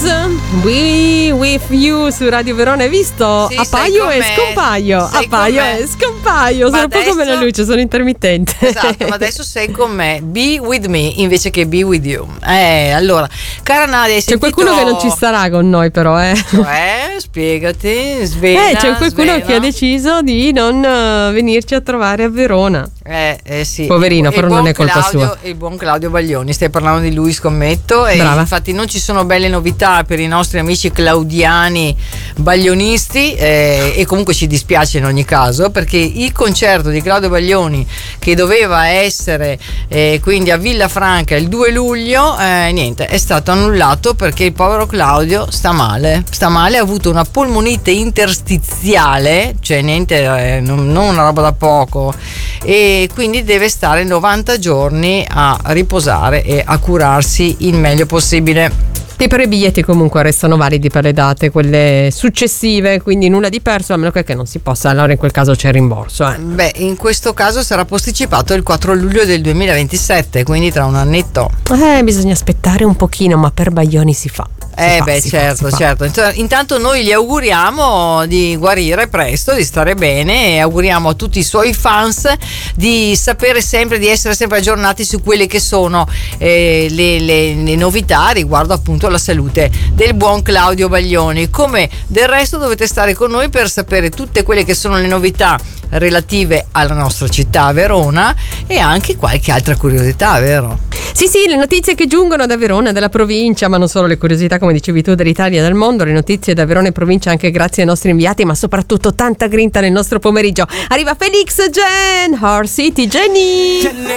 We With You su Radio Verona. Hai visto? Sì, appaio e scompaio, appaio e scompaio. Sono un po' come la luce, sono intermittente. Esatto, ma adesso sei con me. Be with me invece che be with you. Allora, cara Nadia, hai c'è sentito... qualcuno che non ci starà con noi, però, Cioè, spiegati, svela. C'è qualcuno svela. che ha deciso di non venirci a trovare a Verona. Sì. Poverino, però non è colpa sua. Il buon Claudio Baglioni, stai parlando di lui, scommetto. E brava. infatti non ci sono belle novità per i nostri amici claudiani baglionisti, e comunque ci dispiace in ogni caso, perché il concerto di Claudio Baglioni, che doveva essere quindi a Villafranca il 2 luglio, niente, è stato annullato perché il povero Claudio sta male, ha avuto una polmonite interstiziale, cioè niente, non una roba da poco, e quindi deve stare 90 giorni a riposare e a curarsi il meglio possibile. Sì, però i biglietti comunque restano validi per le date, quelle successive, quindi nulla di perso, a meno che non si possa, allora in quel caso c'è il rimborso. Beh, in questo caso sarà posticipato il 4 luglio del 2027, quindi tra un annetto. Bisogna aspettare un pochino, ma per Baglioni si fa. Certo. Intanto noi gli auguriamo di guarire presto, di stare bene, e auguriamo a tutti i suoi fans di sapere sempre, di essere sempre aggiornati su quelle che sono le novità riguardo appunto la salute del buon Claudio Baglioni. Come del resto dovete stare con noi per sapere tutte quelle che sono le novità relative alla nostra città Verona e anche qualche altra curiosità, vero? Sì, le notizie che giungono da Verona, dalla provincia, ma non solo le curiosità, come dicevi tu, dell'Italia e del mondo, le notizie da Verona e provincia anche grazie ai nostri inviati, ma soprattutto tanta grinta nel nostro pomeriggio. Arriva Felix Jen, Our City, Jenny!